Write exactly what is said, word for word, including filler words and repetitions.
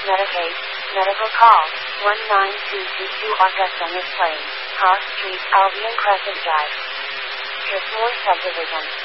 Medicaid, medical call, one nine two two two Augusta Miss Plains, Cross Street, Albion Crescent Drive. Kirsmore Subdivision.